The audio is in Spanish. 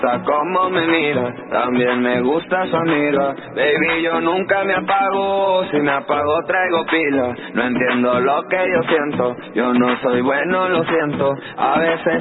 Como me mira, también me gusta su amiga. Baby, yo nunca me apago, si me apago traigo pila. No entiendo lo que yo siento, yo no soy bueno, lo siento. A veces